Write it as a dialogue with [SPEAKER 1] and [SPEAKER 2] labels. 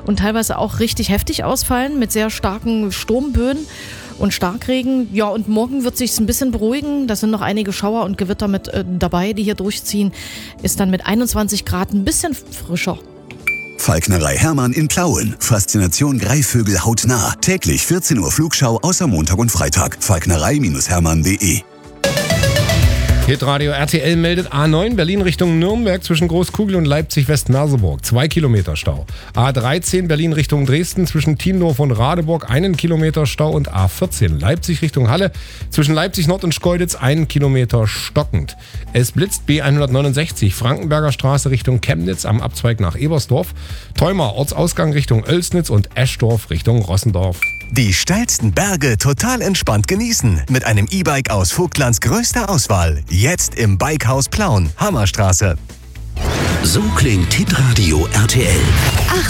[SPEAKER 1] und teilweise auch richtig heftig ausfallen mit sehr starken Sturmböen und Starkregen. Ja, und morgen wird sich's ein bisschen beruhigen. Da sind noch einige Schauer und Gewitter mit dabei, die hier durchziehen. Ist dann mit 21 Grad ein bisschen frischer.
[SPEAKER 2] Falknerei Hermann in Plauen. Faszination Greifvögel hautnah. Täglich 14 Uhr Flugschau außer Montag und Freitag. Falknerei-hermann.de.
[SPEAKER 3] Hitradio RTL meldet A9 Berlin Richtung Nürnberg zwischen Großkugel und Leipzig-West-Merseburg. 2 Kilometer Stau. A13 Berlin Richtung Dresden zwischen Tiendorf und Radeburg 1 Kilometer Stau. Und A14 Leipzig Richtung Halle zwischen Leipzig Nord und Schkeuditz 1 Kilometer stockend. Es blitzt B169 Frankenberger Straße Richtung Chemnitz am Abzweig nach Ebersdorf. Theuma Ortsausgang Richtung Oelsnitz und Eschdorf Richtung Rossendorf.
[SPEAKER 4] Die steilsten Berge total entspannt genießen. Mit einem E-Bike aus Vogtlands größter Auswahl. Jetzt im Bikehaus Plauen, Hammerstraße.
[SPEAKER 5] So klingt Hitradio RTL.